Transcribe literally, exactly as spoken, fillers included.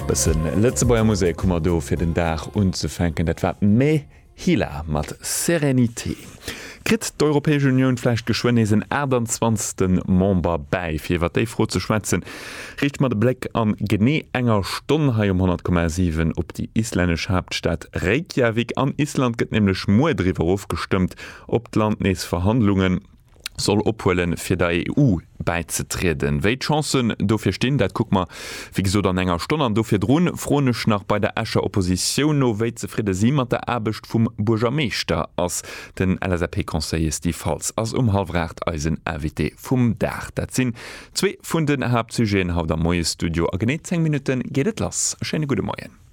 Bessen letze Bayer Musik kummer do fir den Dach unzufänken, dat war méi Hila mat Serenité. Krit d'Europäesche Union flecht geschwennesen achtundzwanzigsten Member bei, fir wat déi froh ze schwätzen, richt mat de Blick an gené enger Stonn hai um hundert Komma sieben op die islännesch Hauptstadt Reykjavik. An Island gëtt nämlichlech Moedriwer aufgestimmt, op d Landneesverhandlungen soll opholen fir der E U beizetreden. Wéi Chancen dofir stehen, dat guck mal wie so dann enger Stonn an dofir droen fronech nach bei der Äscher Opposition no wéi zefriede si mat der Erbecht vum Burgermeester ass den L S A P-Konseil ist die Falls ass um halfrecht Eisen R W T vum Dach. Dat sinn zwee vun den Hauptsugéen haut der Moie Studio a gené zehn Minuten gehtt lass. Schöne gute Morgen.